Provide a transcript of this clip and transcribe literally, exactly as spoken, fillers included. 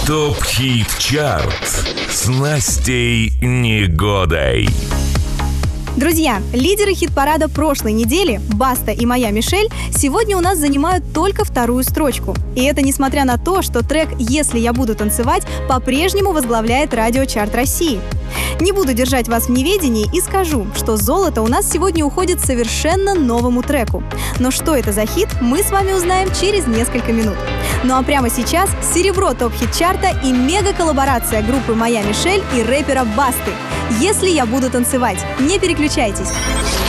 ТОП-хит-чарт с Настей Негодой. Друзья, лидеры хит-парада прошлой недели, Баста и Моя Мишель, сегодня у нас занимают только вторую строчку. И это несмотря на то, что трек «Если я буду танцевать» по-прежнему возглавляет радиочарт России. Не буду держать вас в неведении и скажу, что золото у нас сегодня уходит совершенно новому треку. Но что это за хит, мы с вами узнаем через несколько минут. Ну а прямо сейчас серебро топ-хит-чарта и мега-коллаборация группы «Моя Мишель» и рэпера Басты «Если я буду танцевать». Не переключайтесь.